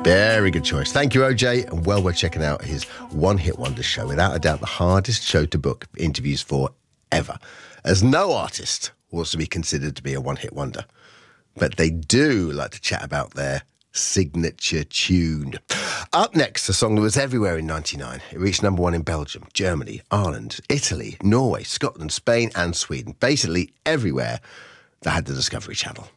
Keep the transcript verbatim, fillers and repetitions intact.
Very good choice. Thank you, O J. And well worth checking out his One Hit Wonder show. Without a doubt, the hardest show to book interviews for ever, as no artist wants to be considered to be a one-hit wonder. But they do like to chat about their signature tune. Up next, a song that was everywhere in ninety-nine. It reached number one in Belgium, Germany, Ireland, Italy, Norway, Scotland, Spain and Sweden. Basically everywhere that had the Discovery Channel.